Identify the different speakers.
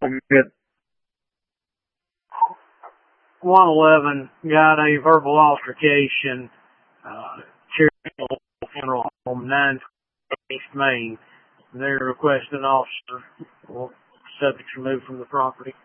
Speaker 1: Good. 111 got a verbal altercation, Cherry Funeral Home, 9 East Main. They're requesting an officer or subjects removed from the property.